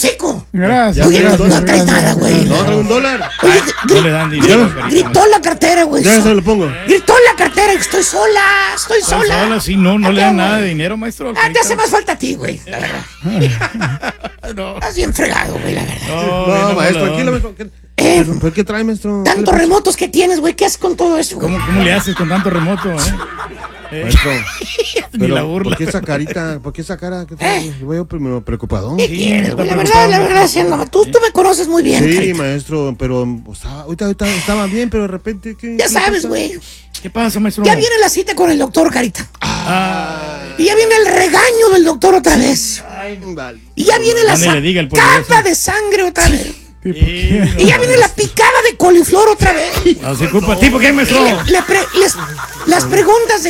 hocico. Gracias. Oye, no gracias, traes gracias. nada, güey. No, trae $1. Oye, No le dan dinero. gritó la cartera, güey. Ya se lo pongo. Gritó la cartera, estoy sola, estoy sola. Sola, sí, no le Acá, dan nada de güey. dinero, maestro. Te hace más falta a ti, güey, la verdad. No, Estás bien fregado, güey, la verdad. No, maestro, tranquilo, maestro. ¿Por qué trae, maestro? Tantos remotos que tienes, güey, ¿qué haces con todo eso, güey? ¿Cómo le haces con tanto remoto, Maestro, Ni pero, la burla. ¿por qué esa carita? ¿Por qué esa cara? ¿Qué trae? Lo veo primero preocupado. ¿Qué quieres, güey? La verdad, sí, no, tú me conoces muy bien, Sí, carita. maestro, pero ahorita estaba bien, pero de repente... Ya sabes, güey. ¿Qué pasa, maestro? Ya viene la cita con el doctor, carita. Y ya viene el regaño del doctor otra vez. Vale. Y ya viene la No le diga el sacada poderoso. de sangre otra vez. Sí, Y ya viene la picada de coliflor otra vez. no se culpa a ti, ¿por qué, maestro? Las preguntas de